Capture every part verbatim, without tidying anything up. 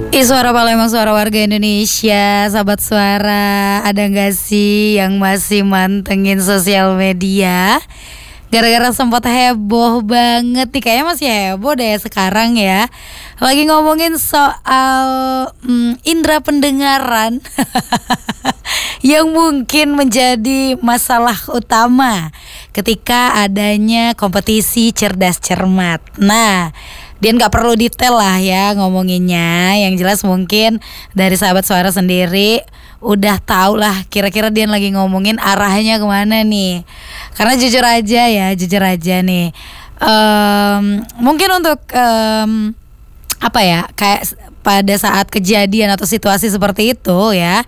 Ih, suara Palembang, suara warga Indonesia. Sahabat suara, ada gak sih yang masih mantengin sosial media? Gara-gara sempat heboh banget nih, kayaknya masih heboh deh sekarang ya. Lagi ngomongin soal hmm, indera pendengaran yang mungkin menjadi masalah utama ketika adanya kompetisi cerdas cermat. Nah, dia nggak perlu detail lah ya ngomonginnya. Yang jelas mungkin dari sahabat suara sendiri udah tahu lah kira-kira dia lagi ngomongin arahnya kemana nih. Karena jujur aja ya, jujur aja nih. Um, mungkin untuk um, apa ya, kayak pada saat kejadian atau situasi seperti itu ya,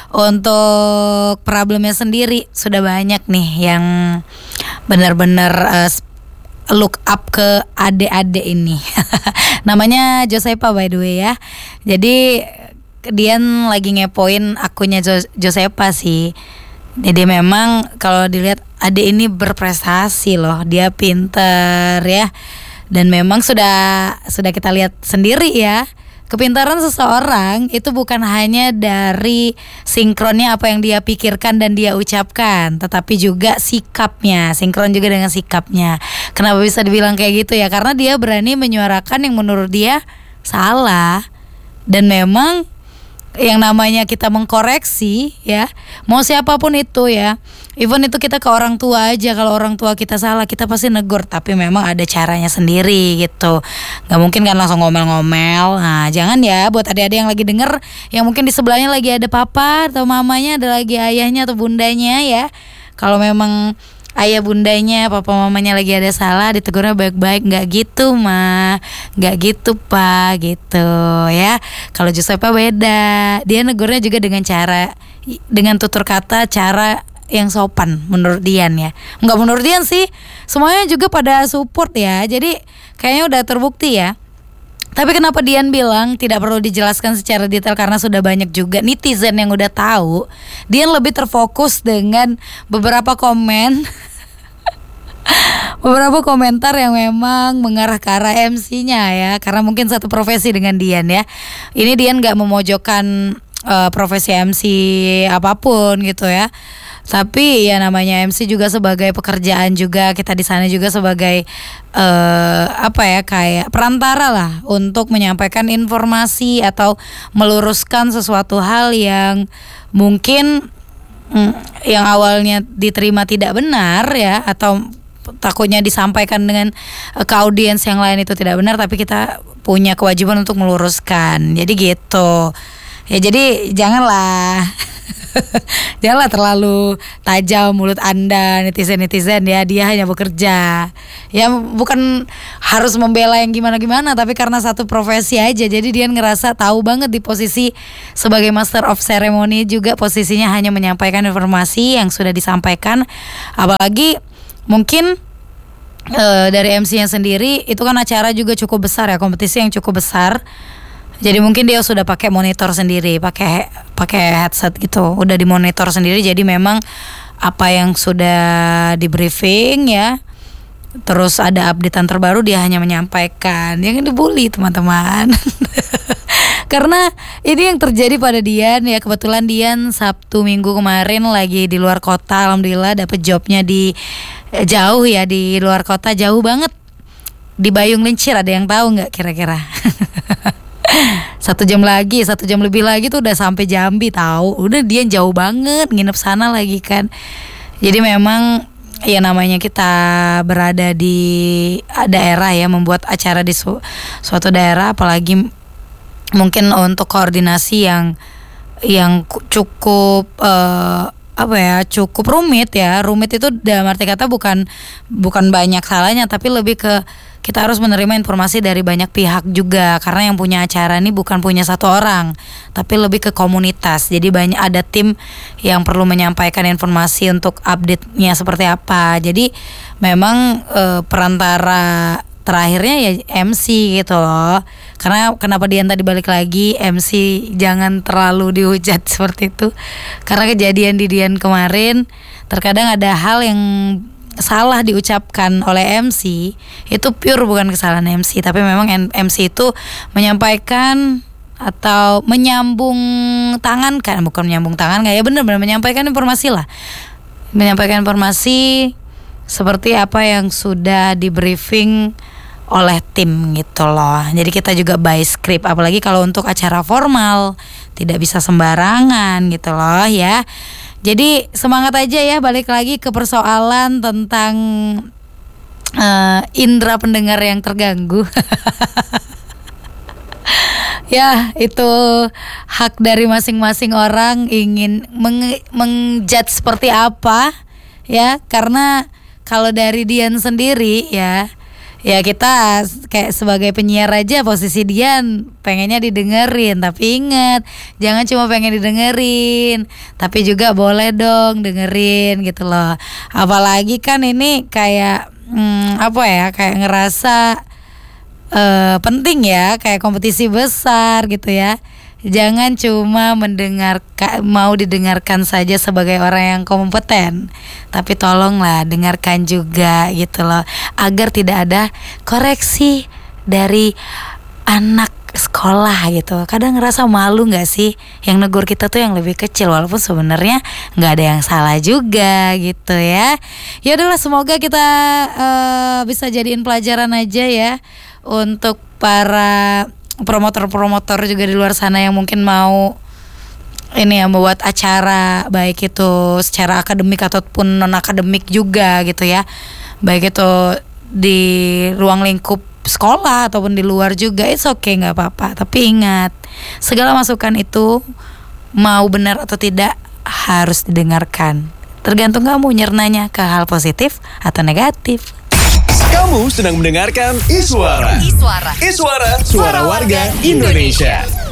untuk problemnya sendiri sudah banyak nih yang benar-benar uh, look up ke adik-adik ini. Namanya Josepa by the way ya. Jadi Dian lagi ngepoin akunnya jo- Josepa sih. Jadi memang kalau dilihat adik ini berprestasi loh. Dia pinter ya. Dan memang sudah sudah kita lihat sendiri ya. Kepintaran seseorang itu bukan hanya dari sinkronnya apa yang dia pikirkan dan dia ucapkan, tetapi juga sikapnya, sinkron juga dengan sikapnya. Kenapa bisa dibilang kayak gitu ya? Karena dia berani menyuarakan yang menurut dia salah. Dan memang yang namanya kita mengkoreksi ya, mau siapapun itu ya, even itu kita ke orang tua aja, kalau orang tua kita salah kita pasti negur, tapi memang ada caranya sendiri gitu. Gak mungkin kan langsung ngomel-ngomel. Nah jangan ya, buat adik-adik yang lagi denger, yang mungkin di sebelahnya lagi ada papa atau mamanya, ada lagi ayahnya atau bundanya ya. Kalau memang ayah bundanya, papa mamanya lagi ada salah, ditegurnya baik-baik. Nggak gitu mah, nggak gitu pak, gitu ya. Kalau Josepa beda, dia negurnya juga dengan cara, dengan tutur kata, cara yang sopan menurut Dian ya. Nggak menurut Dian sih, semuanya juga pada support ya. Jadi kayaknya udah terbukti ya. Tapi kenapa Dian bilang tidak perlu dijelaskan secara detail, karena sudah banyak juga netizen yang udah tahu. Dian lebih terfokus dengan beberapa komen beberapa komentar yang memang mengarah ke arah M C-nya ya, karena mungkin satu profesi dengan Dian ya. Ini Dian nggak memojokkan uh, profesi M C apapun gitu ya. Tapi ya namanya M C juga sebagai pekerjaan juga, kita di sana juga sebagai uh, apa ya, kayak perantara lah untuk menyampaikan informasi atau meluruskan sesuatu hal yang mungkin mm, yang awalnya diterima tidak benar ya, atau takutnya disampaikan dengan uh, ke audiens yang lain itu tidak benar, tapi kita punya kewajiban untuk meluruskan. Jadi gitu. Ya jadi janganlah janganlah terlalu tajam mulut Anda netizen-netizen ya. Dia hanya bekerja. Ya bukan harus membela yang gimana-gimana, tapi karena satu profesi aja. Jadi dia ngerasa tahu banget di posisi sebagai master of ceremony juga, posisinya hanya menyampaikan informasi yang sudah disampaikan. Apalagi mungkin e, dari M C-nya sendiri itu kan acara juga cukup besar ya, kompetisi yang cukup besar. Jadi mungkin dia sudah pakai monitor sendiri, pakai pakai headset gitu, udah dimonitor sendiri. Jadi memang apa yang sudah di briefing ya, terus ada updatean terbaru, dia hanya menyampaikan. Jangan dibully teman-teman. Karena ini yang terjadi pada Dian ya. Kebetulan Dian Sabtu Minggu kemarin lagi di luar kota, alhamdulillah dapet jobnya di eh, jauh ya, di luar kota, jauh banget, di Bayung Lincir. Ada yang tahu nggak kira-kira? Satu jam lagi, satu jam lebih lagi tuh udah sampai Jambi tahu. Udah dia jauh banget, nginep sana lagi kan. Jadi memang ya namanya kita berada di daerah ya, membuat acara di su- suatu daerah, apalagi mungkin untuk koordinasi yang yang cukup uh, apa ya, cukup rumit ya. Rumit itu dalam arti kata bukan bukan banyak salahnya, tapi lebih ke kita harus menerima informasi dari banyak pihak juga, karena yang punya acara ini bukan punya satu orang, tapi lebih ke komunitas. Jadi banyak, ada tim yang perlu menyampaikan informasi untuk update-nya seperti apa. Jadi memang e, perantara terakhirnya ya M C gitu loh. Karena kenapa Dian tadi balik lagi, M C jangan terlalu dihujat seperti itu. Karena kejadian di Dian kemarin, terkadang ada hal yang salah diucapkan oleh M C, itu pure bukan kesalahan M C, tapi memang M C itu menyampaikan atau menyambung tangan kan, bukan menyambung tangan nggak ya, benar-benar menyampaikan informasi lah, menyampaikan informasi seperti apa yang sudah di briefing oleh tim gitu loh. Jadi kita juga by script, apalagi kalau untuk acara formal tidak bisa sembarangan gitu loh ya. Jadi semangat aja ya, balik lagi ke persoalan tentang uh, indera pendengar yang terganggu. Ya, itu hak dari masing-masing orang ingin meng- menjudge seperti apa ya, karena kalau dari Dian sendiri ya, ya kita kayak sebagai penyiar aja, posisi Dian pengennya didengerin, tapi ingat jangan cuma pengen didengerin, tapi juga boleh dong dengerin gitu loh. Apalagi kan ini kayak hmm, apa ya, kayak ngerasa Uh, penting ya, kayak kompetisi besar gitu ya. Jangan cuma mendengar mau didengarkan saja sebagai orang yang kompeten, tapi tolonglah dengarkan juga gitu loh, agar tidak ada koreksi dari anak sekolah gitu. Kadang ngerasa malu nggak sih yang negur kita tuh yang lebih kecil, walaupun sebenarnya nggak ada yang salah juga gitu ya. Ya udahlah, semoga kita uh, bisa jadiin pelajaran aja ya untuk para promotor-promotor juga di luar sana yang mungkin mau ini ya, membuat acara baik itu secara akademik ataupun non akademik juga gitu ya, baik itu di ruang lingkup sekolah ataupun di luar juga, it's okay, nggak apa-apa. Tapi ingat, segala masukan itu mau benar atau tidak harus didengarkan. Tergantung kamu nyernanya ke hal positif atau negatif. Kamu sedang mendengarkan Iswara. Iswara. Iswara, suara warga Indonesia.